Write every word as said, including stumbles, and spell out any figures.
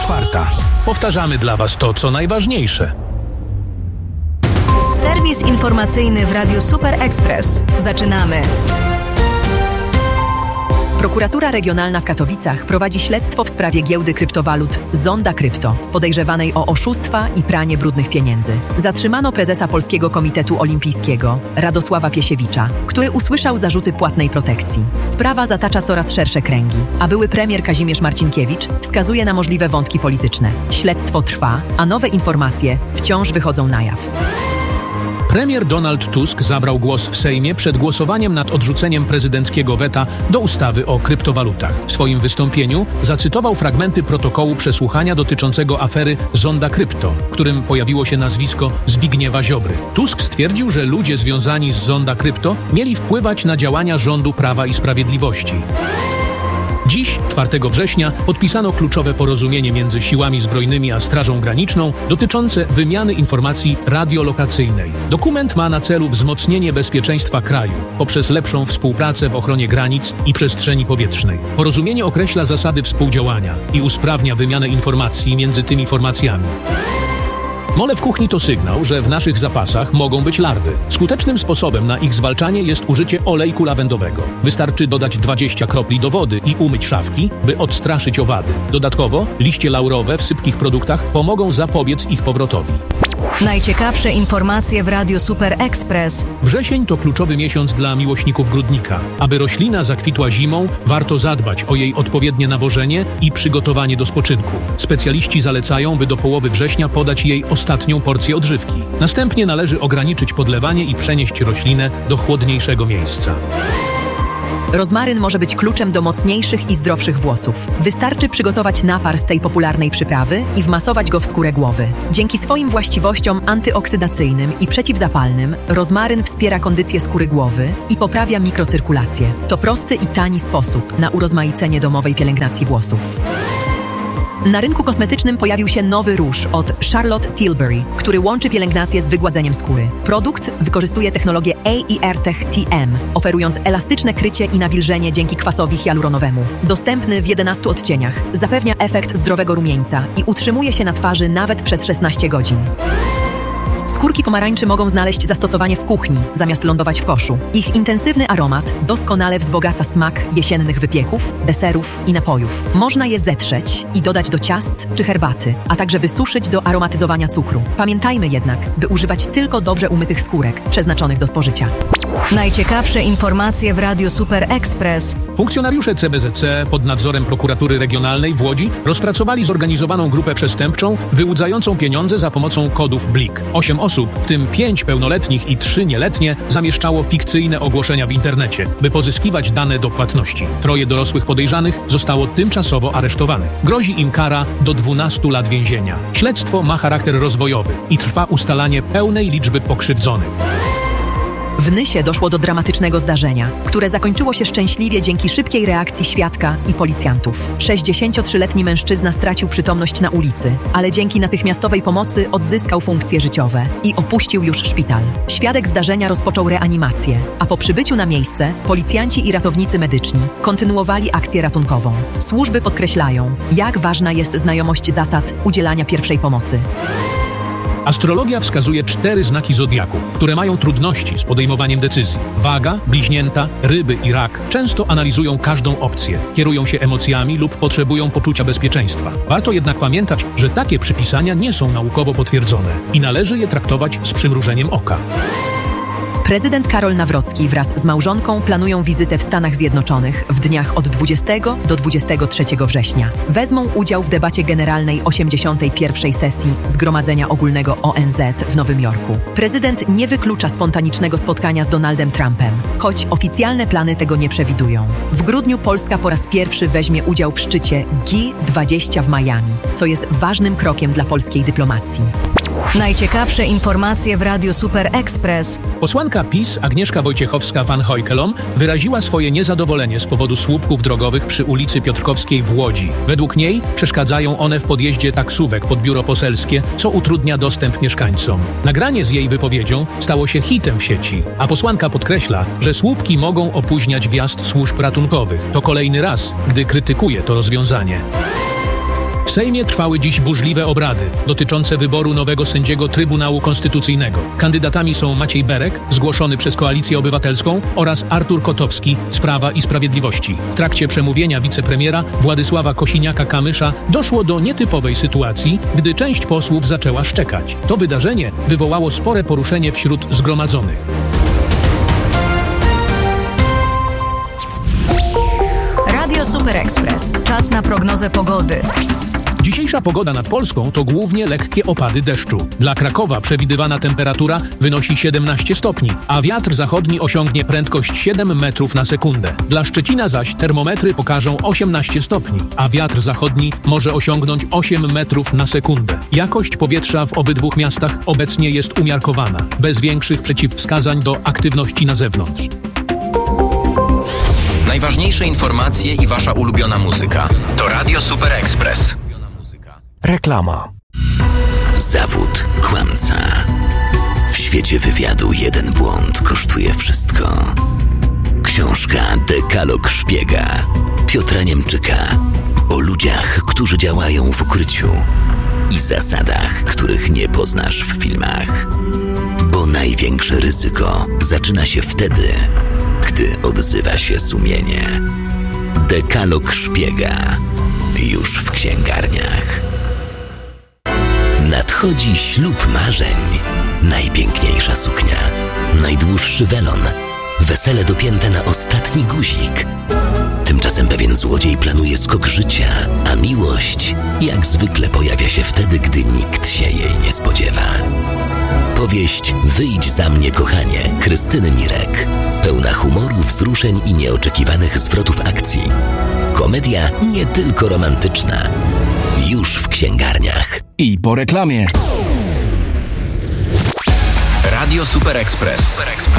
czwarta. Powtarzamy dla Was to, co najważniejsze. Serwis informacyjny w Radiu Super Express. Zaczynamy. Prokuratura Regionalna w Katowicach prowadzi śledztwo w sprawie giełdy kryptowalut Zonda Krypto, podejrzewanej o oszustwa i pranie brudnych pieniędzy. Zatrzymano prezesa Polskiego Komitetu Olimpijskiego, Radosława Piesiewicza, który usłyszał zarzuty płatnej protekcji. Sprawa zatacza coraz szersze kręgi, a były premier Kazimierz Marcinkiewicz wskazuje na możliwe wątki polityczne. Śledztwo trwa, a nowe informacje wciąż wychodzą na jaw. Premier Donald Tusk zabrał głos w Sejmie przed głosowaniem nad odrzuceniem prezydenckiego weta do ustawy o kryptowalutach. W swoim wystąpieniu zacytował fragmenty protokołu przesłuchania dotyczącego afery Zonda Krypto, w którym pojawiło się nazwisko Zbigniewa Ziobry. Tusk stwierdził, że ludzie związani z Zonda Krypto mieli wpływać na działania rządu Prawa i Sprawiedliwości. Dziś, czwartego września, podpisano kluczowe porozumienie między Siłami Zbrojnymi a Strażą Graniczną dotyczące wymiany informacji radiolokacyjnej. Dokument ma na celu wzmocnienie bezpieczeństwa kraju poprzez lepszą współpracę w ochronie granic i przestrzeni powietrznej. Porozumienie określa zasady współdziałania i usprawnia wymianę informacji między tymi formacjami. Mole w kuchni to sygnał, że w naszych zapasach mogą być larwy. Skutecznym sposobem na ich zwalczanie jest użycie olejku lawendowego. Wystarczy dodać dwadzieścia kropli do wody i umyć szafki, by odstraszyć owady. Dodatkowo liście laurowe w sypkich produktach pomogą zapobiec ich powrotowi. Najciekawsze informacje w Radiu Super Express. Wrzesień to kluczowy miesiąc dla miłośników grudnika. Aby roślina zakwitła zimą, warto zadbać o jej odpowiednie nawożenie i przygotowanie do spoczynku. Specjaliści zalecają, by do połowy września podać jej ostatnią porcję odżywki. Następnie należy ograniczyć podlewanie i przenieść roślinę do chłodniejszego miejsca. Rozmaryn może być kluczem do mocniejszych i zdrowszych włosów. Wystarczy przygotować napar z tej popularnej przyprawy i wmasować go w skórę głowy. Dzięki swoim właściwościom antyoksydacyjnym i przeciwzapalnym rozmaryn wspiera kondycję skóry głowy i poprawia mikrocyrkulację. To prosty i tani sposób na urozmaicenie domowej pielęgnacji włosów. Na rynku kosmetycznym pojawił się nowy róż od Charlotte Tilbury, który łączy pielęgnację z wygładzeniem skóry. Produkt wykorzystuje technologię A I R Tech T M, oferując elastyczne krycie i nawilżenie dzięki kwasowi hialuronowemu. Dostępny w jedenastu odcieniach, zapewnia efekt zdrowego rumieńca i utrzymuje się na twarzy nawet przez szesnaście godzin. Skórki pomarańczy mogą znaleźć zastosowanie w kuchni, zamiast lądować w koszu. Ich intensywny aromat doskonale wzbogaca smak jesiennych wypieków, deserów i napojów. Można je zetrzeć i dodać do ciast czy herbaty, a także wysuszyć do aromatyzowania cukru. Pamiętajmy jednak, by używać tylko dobrze umytych skórek, przeznaczonych do spożycia. Najciekawsze informacje w Radiu Super Express. Funkcjonariusze C B Z C pod nadzorem Prokuratury Regionalnej w Łodzi rozpracowali zorganizowaną grupę przestępczą wyłudzającą pieniądze za pomocą kodów Blik. Osiem osób, w tym pięć pełnoletnich i trzy nieletnie, zamieszczało fikcyjne ogłoszenia w internecie, by pozyskiwać dane do płatności. Troje dorosłych podejrzanych zostało tymczasowo aresztowanych. Grozi im kara do dwunastu lat więzienia. Śledztwo ma charakter rozwojowy i trwa ustalanie pełnej liczby pokrzywdzonych. W Nysie doszło do dramatycznego zdarzenia, które zakończyło się szczęśliwie dzięki szybkiej reakcji świadka i policjantów. sześćdziesięciotrzyletni mężczyzna stracił przytomność na ulicy, ale dzięki natychmiastowej pomocy odzyskał funkcje życiowe i opuścił już szpital. Świadek zdarzenia rozpoczął reanimację, a po przybyciu na miejsce policjanci i ratownicy medyczni kontynuowali akcję ratunkową. Służby podkreślają, jak ważna jest znajomość zasad udzielania pierwszej pomocy. Astrologia wskazuje cztery znaki zodiaku, które mają trudności z podejmowaniem decyzji. Waga, bliźnięta, ryby i rak często analizują każdą opcję, kierują się emocjami lub potrzebują poczucia bezpieczeństwa. Warto jednak pamiętać, że takie przypisania nie są naukowo potwierdzone i należy je traktować z przymrużeniem oka. Prezydent Karol Nawrocki wraz z małżonką planują wizytę w Stanach Zjednoczonych w dniach od dwudziestego do dwudziestego trzeciego września. Wezmą udział w debacie generalnej osiemdziesiątej pierwszej sesji Zgromadzenia Ogólnego O N Z w Nowym Jorku. Prezydent nie wyklucza spontanicznego spotkania z Donaldem Trumpem, choć oficjalne plany tego nie przewidują. W grudniu Polska po raz pierwszy weźmie udział w szczycie G dwadzieścia w Miami, co jest ważnym krokiem dla polskiej dyplomacji. Najciekawsze informacje w Radiu Super Express. Posłanka PiS Agnieszka Wojciechowska-Van Hojkelom wyraziła swoje niezadowolenie z powodu słupków drogowych przy ulicy Piotrkowskiej w Łodzi. Według niej przeszkadzają one w podjeździe taksówek pod biuro poselskie, co utrudnia dostęp mieszkańcom. Nagranie z jej wypowiedzią stało się hitem w sieci, a posłanka podkreśla, że słupki mogą opóźniać wjazd służb ratunkowych. To kolejny raz, gdy krytykuje to rozwiązanie. W W Sejmie trwały dziś burzliwe obrady dotyczące wyboru nowego sędziego Trybunału Konstytucyjnego. Kandydatami są Maciej Berek, zgłoszony przez Koalicję Obywatelską, oraz Artur Kotowski z Prawa i Sprawiedliwości. W trakcie przemówienia wicepremiera Władysława Kosiniaka-Kamysza doszło do nietypowej sytuacji, gdy część posłów zaczęła szczekać. To wydarzenie wywołało spore poruszenie wśród zgromadzonych. Radio Super Express. Czas na prognozę pogody. Dzisiejsza pogoda nad Polską to głównie lekkie opady deszczu. Dla Krakowa przewidywana temperatura wynosi siedemnaście stopni, a wiatr zachodni osiągnie prędkość siedem metrów na sekundę. Dla Szczecina zaś termometry pokażą osiemnaście stopni, a wiatr zachodni może osiągnąć osiem metrów na sekundę. Jakość powietrza w obydwu miastach obecnie jest umiarkowana, bez większych przeciwwskazań do aktywności na zewnątrz. Najważniejsze informacje i wasza ulubiona muzyka to Radio Super Express. Reklama. Zawód kłamca. W świecie wywiadu jeden błąd kosztuje wszystko. Książka Dekalog Szpiega Piotra Niemczyka o ludziach, którzy działają w ukryciu i zasadach, których nie poznasz w filmach. Bo największe ryzyko zaczyna się wtedy, gdy odzywa się sumienie. Dekalog Szpiega już w księgarniach. Nadchodzi ślub marzeń. Najpiękniejsza suknia, najdłuższy welon, wesele dopięte na ostatni guzik. Tymczasem pewien złodziej planuje skok życia, a miłość jak zwykle pojawia się wtedy, gdy nikt się jej nie spodziewa. Powieść Wyjdź za mnie, kochanie, Krystyny Mirek. Pełna humoru, wzruszeń i nieoczekiwanych zwrotów akcji. Komedia nie tylko romantyczna. Już w księgarniach. I po reklamie. Radio Super Express.